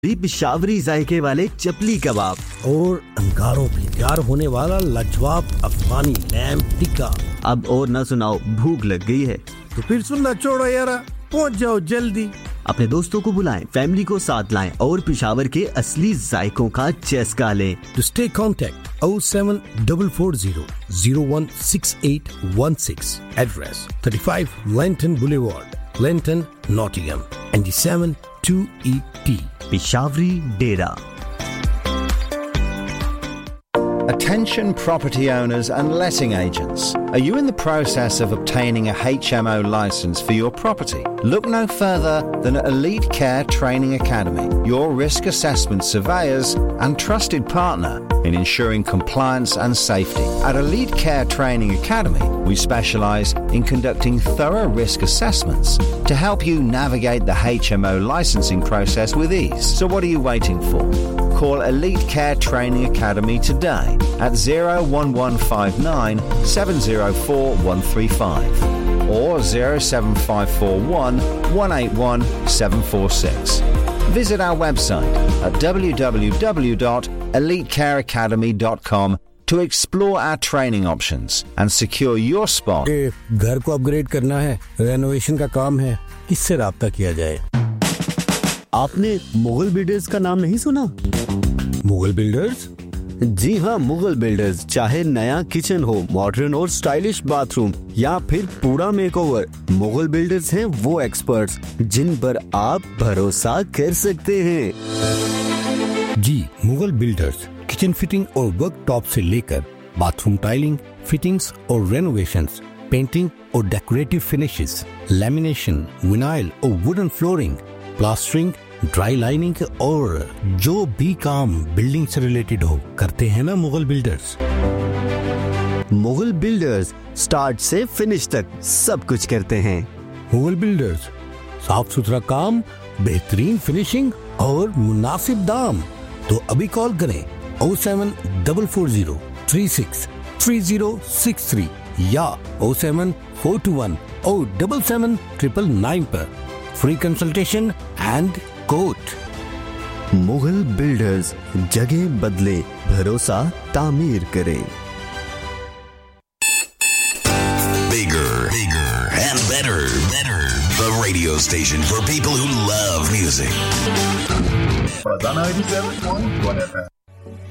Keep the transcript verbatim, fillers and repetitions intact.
पिशावरी जायके वाले चपली कबाब और अंगारों में तैयार होने वाला लाजवाब अफगानी लैम्प टिक्का। अब और न सुनाओ, भूख लग गई है तो फिर सुनना छोड़ो यारा, पहुंच जाओ जल्दी। अपने दोस्तों को बुलाएं, फैमिली को साथ लाएं और पिशावर के असली जायकों का चस्का लें। To stay contact oh seven four four zero zero one six eight one six. Address thirty-five Lenton Boulevard, Lenton, Nottingham, N D seven two E T. Peshawari Dera. Attention property owners and letting agents. Are you in the process of obtaining a H M O license for your property? Look no further than Elite Care Training Academy, your risk assessment surveyors and trusted partner in ensuring compliance and safety. At Elite Care Training Academy, we specialise in conducting thorough risk assessments to help you navigate the H M O licensing process with ease. So what are you waiting for? Call Elite Care Training Academy today at zero one one five nine seven zero four one three five or zero seven five four one one eight one seven four six. Visit our website at w w w dot elite care academy dot com to explore our training options and secure your spot. घर को upgrade करना है, renovation का काम है, किससे राब्ता किया जाए? आपने मुगल बिल्डर्स का नाम नहीं सुना? मुगल बिल्डर्स? जी हाँ, मुगल बिल्डर्स। चाहे नया किचन हो, मॉडर्न और स्टाइलिश बाथरूम या फिर पूरा मेकओवर, मुगल बिल्डर्स हैं वो एक्सपर्ट्स जिन पर आप भरोसा कर सकते हैं। जी, मुगल बिल्डर्स किचन फिटिंग और वर्क टॉप से लेकर बाथरूम टाइलिंग, फिटिंग्स और रेनोवेशंस, पेंटिंग और डेकोरेटिव फिनिशेस, लैमिनेशन, विनाइल और wooden flooring, plastering, dry lining और जो भी काम बिल्डिंग से रिलेटेड हो करते हैं ना Mughal builders. Mughal builders start से फिनिश तक सब कुछ करते हैं। मुगल बिल्डर्स, साफ सुथरा काम, बेहतरीन फिनिशिंग और मुनासिब दाम। तो अभी कॉल करें oh seven four four zero three six three zero six three या oh seven four two one oh seven seven nine nine nine पर free consultation and quote. Mughal builders, जगह बदले, भरोसा तामीर करे। Bigger, bigger and better, better. The radio station for people who love music. Fazana eighty-seven point one F M.